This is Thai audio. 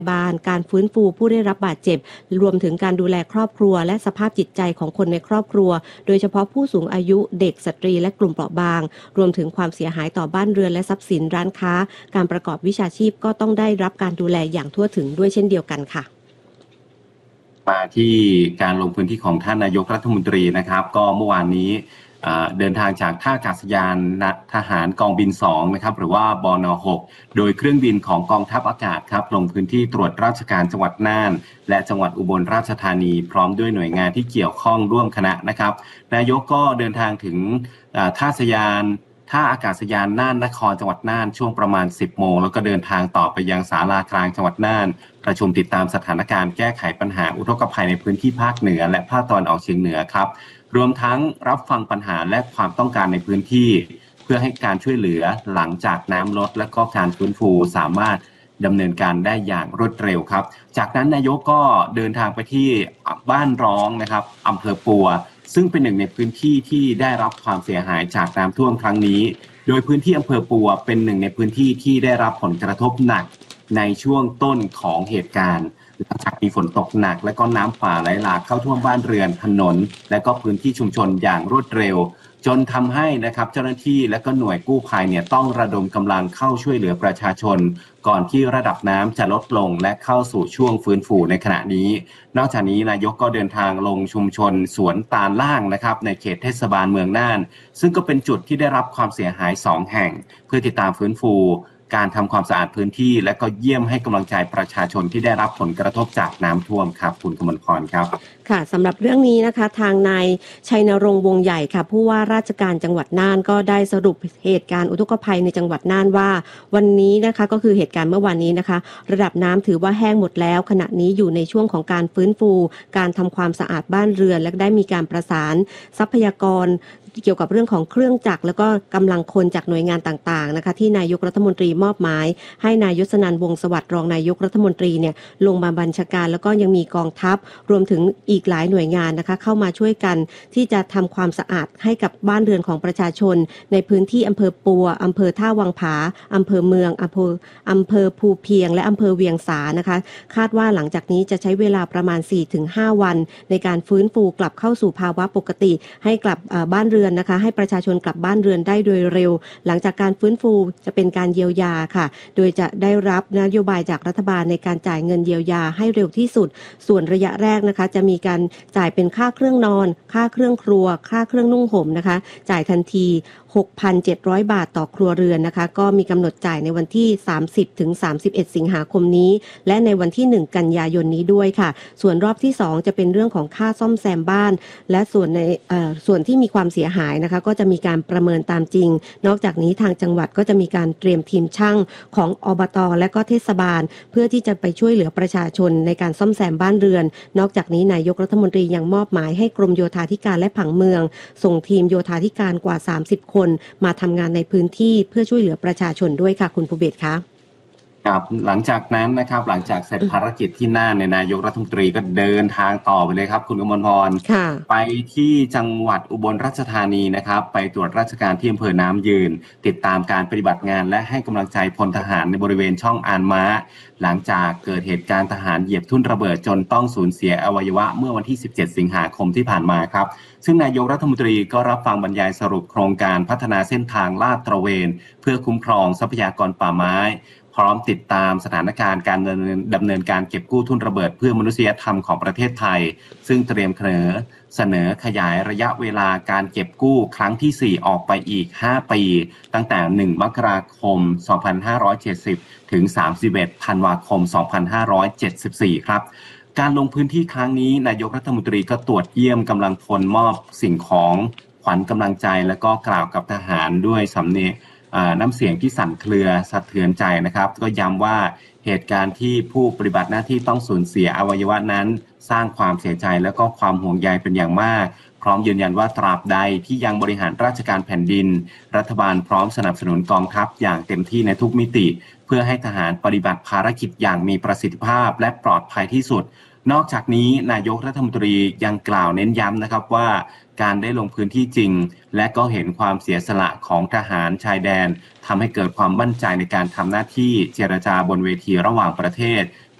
บาลการฟื้นฟูผู้ได้รับบาดเจ็บรวมถึงการดูแลครอบครัวและสภาพจิตใจของคนในครอบครัวโดยเฉพาะผู้สูงอายุเด็กสตรีและกลุ่มเปราะบางรวมถึงความเสียหายต่อบ้านเรือนและทรัพย์สินร้านค้าการประกอบวิชาชีพก็ต้องได้รับการดูแลอย่างทั่วถึงด้วยเช่นเดียวกันค่ะมาที่การลงพื้นที่ของท่านนายกรัฐมนตรีนะครับก็เมื่อวานนี้เดินทางจากท่าอากาศยานทหารกองบิน2นะครับหรือว่าบน6โดยเครื่องบินของกองทัพอากาศครับลงพื้นที่ตรวจราชการจังหวัดน่านและจังหวัดอุบลราชธานีพร้อมด้วยหน่วยงานที่เกี่ยวข้องร่วมคณะนะครับนายกก็เดินทางถึงท่าอากาศยานน่านนครจังหวัดน่านช่วงประมาณ 10 โมงแล้วก็เดินทางต่อไปยังศาลากลางจังหวัดน่านประชุมติดตามสถานการณ์แก้ไขปัญหาอุทกภัยในพื้นที่ภาคเหนือและภาคตะวันออกเฉียงเหนือครับรวมทั้งรับฟังปัญหาและความต้องการในพื้นที่เพื่อให้การช่วยเหลือหลังจากน้ำลดและก็การฟื้นฟูสามารถดำเนินการได้อย่างรวดเร็วครับจากนั้นนายกก็เดินทางไปที่บ้านร้องนะครับอำเภอปัวซึ่งเป็นหนึ่งในพื้นที่ที่ได้รับความเสียหายจากน้ำท่วมครั้งนี้โดยพื้นที่อำเภอปัวเป็นหนึ่งในพื้นที่ที่ได้รับผลกระทบหนักในช่วงต้นของเหตุการณ์หลังจากมีฝนตกหนักและก็น้ำป่าไหลหลากเข้าท่วมบ้านเรือนถนนและก็พื้นที่ชุมชนอย่างรวดเร็วจนทำให้นะครับเจ้าหน้าที่และก็หน่วยกู้ภัยเนี่ยต้องระดมกำลังเข้าช่วยเหลือประชาชนก่อนที่ระดับน้ำจะลดลงและเข้าสู่ช่วงฟื้นฟูในขณะนี้นอกจากนี้นายกก็เดินทางลงชุมชนสวนตาลล่างนะครับในเขตเทศบาลเมืองน่านซึ่งก็เป็นจุดที่ได้รับความเสียหาย2แห่งเพื่อติดตามฟื้นฟูการทำความสะอาดพื้นที่และก็เยี่ยมให้กำลังใจประชาชนที่ได้รับผลกระทบจากน้ำท่วมครับคุณกมลพรครับค่ะสำหรับเรื่องนี้นะคะทางนายชัยนรงค์วงใหญ่ค่ะผู้ว่าราชการจังหวัดน่านก็ได้สรุปเหตุการณ์อุทกภัยในจังหวัดน่านว่าวันนี้นะคะก็คือเหตุการณ์เมื่อวานนี้นะคะระดับน้ำถือว่าแห้งหมดแล้วขณะนี้อยู่ในช่วงของการฟื้นฟูการทำความสะอาดบ้านเรือนและได้มีการประสานทรัพยากรเกี่ยวกับเรื่องของเครื่องจักรแล้วก็กำลังคนจากหน่วยงานต่างๆนะคะที่นายกรัฐมนตรีมอบหมายให้นายยศนันท์วงศ์สวัสดิ์รองนายกรัฐมนตรีเนี่ยลงมาบัญชาการแล้วก็ยังมีกองทัพรวมถึงอีกหลายหน่วยงานนะคะเข้ามาช่วยกันที่จะทำความสะอาดให้กับบ้านเรือนของประชาชนในพื้นที่อำเภอปัวอำเภอท่าวังผาอำเภอเมืองอำเภอภูเพียงและอำเภอเวียงสานะคะคาดว่าหลังจากนี้จะใช้เวลาประมาณ 4-5 วันในการฟื้นฟูกลับเข้าสู่ภาวะปกติให้กลับบ้านเรือนนะคะให้ประชาชนกลับบ้านเรือนได้โดยเร็วหลังจากการฟื้นฟูจะเป็นการเยียวยาค่ะโดยจะได้รับนโยบายจากรัฐบาลในการจ่ายเงินเยียวยาให้เร็วที่สุดส่วนระยะแรกนะคะจะมีการจ่ายเป็นค่าเครื่องนอนค่าเครื่องครัวค่าเครื่องนุ่งห่มนะคะจ่ายทันที 6,700 บาทต่อครัวเรือนนะคะก็มีกำหนดจ่ายในวันที่30-31 สิงหาคมนี้และในวันที่1กันยายนนี้ด้วยค่ะส่วนรอบที่2จะเป็นเรื่องของค่าซ่อมแซมบ้านและส่วนที่มีความเสียหายนะคะก็จะมีการประเมินตามจริงนอกจากนี้ทางจังหวัดก็จะมีการเตรียมทีมช่างของอบต.และก็เทศบาลเพื่อที่จะไปช่วยเหลือประชาชนในการซ่อมแซมบ้านเรือนนอกจากนี้นายกรัฐมนตรียังมอบหมายให้กรมโยธาธิการและผังเมืองส่งทีมโยธาธิการกว่า30 คนมาทำงานในพื้นที่เพื่อช่วยเหลือประชาชนด้วยค่ะคุณภูเบศรคะครับหลังจากนั้นนะครับหลังจากเสร็จภารกิจที่น่านในนายกรัฐมนตรีก็เดินทางต่อไปเลยครับคุณกมลพรไปที่จังหวัดอุบลราชธานีนะครับไปตรวจราชการที่อำเภอน้ำยืนติดตามการปฏิบัติงานและให้กำลังใจพลทหารในบริเวณช่องอานม้าหลังจากเกิดเหตุการณ์ทหารเหยียบทุ่นระเบิดจนต้องสูญเสียอวัยวะเมื่อวันที่17 สิงหาคมที่ผ่านมาครับซึ่งนายกรัฐมนตรีก็รับฟังบรรยายสรุปโครงการพัฒนาเส้นทางลาดตระเวนเพื่อคุ้มครองทรัพยากรป่าไม้พร้อมติดตามสถานการณ์การดำเนินการเก็บกู้ทุนระเบิดเพื่อมนุษยธรรมของประเทศไทยซึ่งเตรียมเสนอขยายระยะเวลาการเก็บกู้ครั้งที่4ออกไปอีก5ปีตั้งแต่1 มกราคม 2570ถึง31 ธันวาคม 2574ครับการลงพื้นที่ครั้งนี้นายกรัฐมนตรีก็ตรวจเยี่ยมกำลังพลมอบสิ่งของขวัญกำลังใจและก็กล่าวกับทหารด้วยสำเนียงน้ำเสียงที่สั่นเครือสะเทือนใจนะครับก็ย้ำว่าเหตุการณ์ที่ผู้ปฏิบัติหน้าที่ต้องสูญเสียอวัยวะนั้นสร้างความเสียใจและก็ความห่วงใยเป็นอย่างมากพร้อมยืนยันว่าตราบใดที่ยังบริหารราชการแผ่นดินรัฐบาลพร้อมสนับสนุนกองทัพอย่างเต็มที่ในทุกมิติเพื่อให้ทหารปฏิบัติภารกิจอย่างมีประสิทธิภาพและปลอดภัยที่สุดนอกจากนี้นายกรัฐมนตรียังกล่าวเน้นย้ำนะครับว่าการได้ลงพื้นที่จริงและก็เห็นความเสียสละของทหารชายแดนทำให้เกิดความมั่นใจในการทำหน้าที่เจรจาบนเวทีระหว่างประเทศ